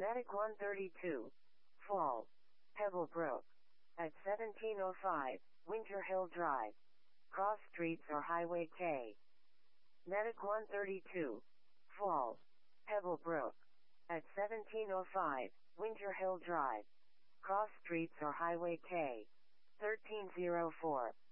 Medic 132. Fall. Pebblebrook. At 1705, Winter Hill Drive. Cross Streets or Highway K. Medic 132. Fall. Pebblebrook. At 1705, Winter Hill Drive. Cross Streets or Highway K. 1304.